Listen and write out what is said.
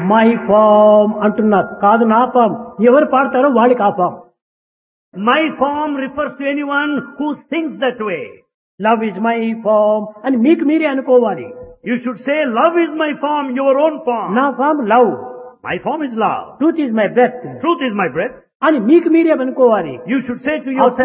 My farm అంటున్నారు. కాదు నా ఫామ్. ఎవరు పాడతారో వాళ్ళకి ఆ form. My form refers to anyone who sings that way. Love is my farm అని మీకు మీరే అనుకోవాలి. You should say, love is my form, your own form. నా form love. My form is love. Truth is my breath Truth is my breath. అని మీకు మీరే అనుకోవాలి. You should say to yourself,